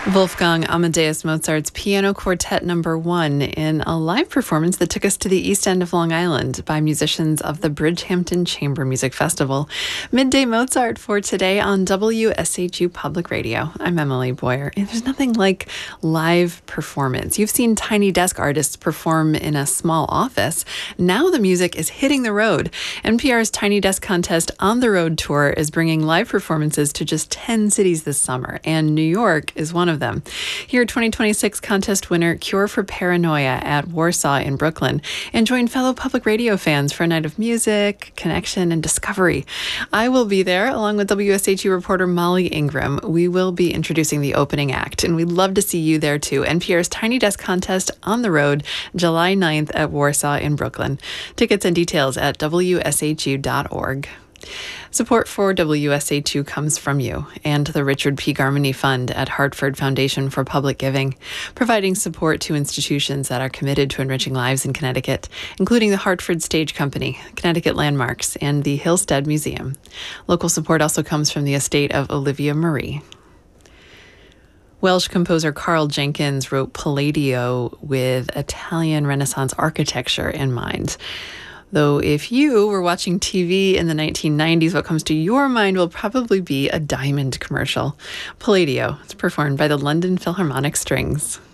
Wolfgang Amadeus Mozart's Piano Quartet No. 1 in a live performance that took us to the East End of Long Island by musicians of the Bridgehampton Chamber Music Festival. Midday Mozart for today on WSHU Public Radio. I'm Emily Boyer. And there's nothing like live performance. You've seen tiny desk artists perform in a small office. Now the music is hitting the road. NPR's Tiny Desk Contest On the Road tour is bringing live performances to just 10 cities this summer, and New York is one of them. Hear 2026 contest winner Cure for Paranoia at Warsaw in Brooklyn, and join fellow public radio fans for a night of music, connection, and discovery. I will be there along with WSHU reporter Molly Ingram. We will be introducing the opening act, and we'd love to see you there too. NPR's Tiny Desk Contest On the Road, July 9th at Warsaw in Brooklyn. Tickets and details at WSHU.org. Support for WSHU comes from you and the Richard P. Garmany Fund at Hartford Foundation for Public Giving, providing support to institutions that are committed to enriching lives in Connecticut, including the Hartford Stage Company, Connecticut Landmarks, and the Hillstead Museum. Local support also comes from the estate of Olivia Marie. Welsh composer Carl Jenkins wrote Palladio with Italian Renaissance architecture in mind. Though if you were watching TV in the 1990s, what comes to your mind will probably be a Diamond commercial. Palladio is performed by the London Philharmonic Strings.